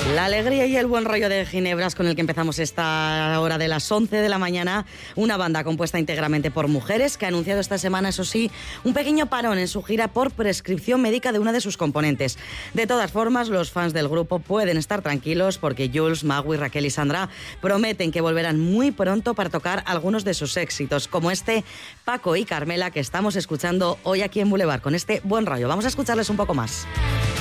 La alegría y el buen rollo de Ginebras con el que empezamos esta hora de las 11 de la mañana. Una banda compuesta íntegramente por mujeres que ha anunciado esta semana, eso sí, un pequeño parón en su gira por prescripción médica de una de sus componentes. De todas formas, los fans del grupo pueden estar tranquilos porque Jules, Magui, Raquel y Sandra prometen que volverán muy pronto para tocar algunos de sus éxitos, como este Paco y Carmela que estamos escuchando hoy aquí en Boulevard con este buen rollo. Vamos a escucharles un poco más.